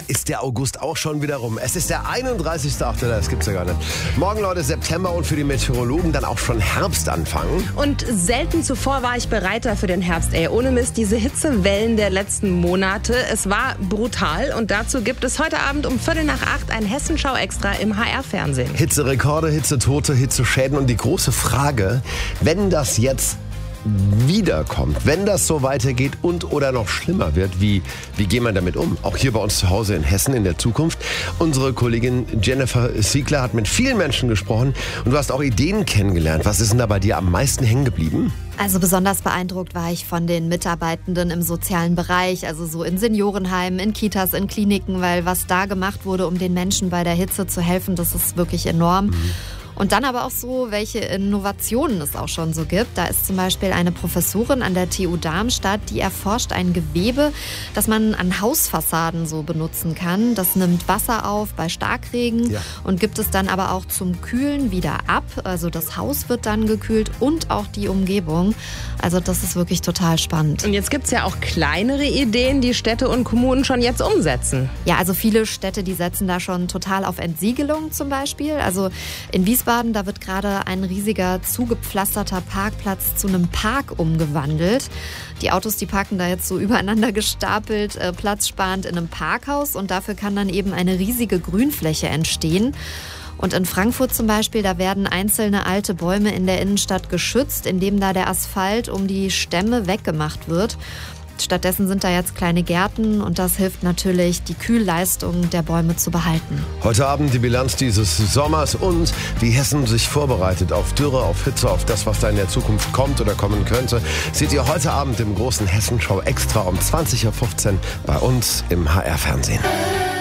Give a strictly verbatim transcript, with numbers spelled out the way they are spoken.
ist der August auch schon wieder rum. Es ist der einunddreißigste Ach, das gibt's ja gar nicht. Morgen, Leute, September und für die Meteorologen dann auch schon Herbstanfang. Und selten zuvor war ich bereiter für den Herbst. Ey, ohne Mist, diese Hitzewellen der letzten Monate. Es war brutal und dazu gibt es heute Abend um Viertel nach acht ein Hessenschau-Extra im H R-Fernsehen. Hitzerekorde, Hitzetote, Hitzeschäden und die große Frage, wenn das jetzt wiederkommt, wenn das so weitergeht und oder noch schlimmer wird, wie, wie gehen wir damit um? Auch hier bei uns zu Hause in Hessen in der Zukunft. Unsere Kollegin Jennifer Siegler hat mit vielen Menschen gesprochen und du hast auch Ideen kennengelernt. Was ist denn da bei dir am meisten hängen geblieben? Also besonders beeindruckt war ich von den Mitarbeitenden im sozialen Bereich, also so in Seniorenheimen, in Kitas, in Kliniken, weil was da gemacht wurde, um den Menschen bei der Hitze zu helfen, das ist wirklich enorm. Mhm. Und dann aber auch so, welche Innovationen es auch schon so gibt. Da ist zum Beispiel eine Professorin an der T U Darmstadt, die erforscht ein Gewebe, das man an Hausfassaden so benutzen kann. Das nimmt Wasser auf bei Starkregen ja. und gibt es dann aber auch zum Kühlen wieder ab. Also das Haus wird dann gekühlt und auch die Umgebung. Also das ist wirklich total spannend. Und jetzt gibt es ja auch kleinere Ideen, die Städte und Kommunen schon jetzt umsetzen. Ja, also viele Städte, die setzen da schon total auf Entsiegelung zum Beispiel. Also in Wiesbaden Da wird gerade ein riesiger zugepflasterter Parkplatz zu einem Park umgewandelt. Die Autos, die parken da jetzt so übereinander gestapelt, äh, platzsparend in einem Parkhaus und dafür kann dann eben eine riesige Grünfläche entstehen. Und in Frankfurt zum Beispiel, da werden einzelne alte Bäume in der Innenstadt geschützt, indem da der Asphalt um die Stämme weggemacht wird. Stattdessen sind da jetzt kleine Gärten und das hilft natürlich, die Kühlleistung der Bäume zu behalten. Heute Abend die Bilanz dieses Sommers und wie Hessen sich vorbereitet auf Dürre, auf Hitze, auf das, was da in der Zukunft kommt oder kommen könnte, seht ihr heute Abend im großen Hessenschau Extra um zwanzig Uhr fünfzehn bei uns im H R-Fernsehen.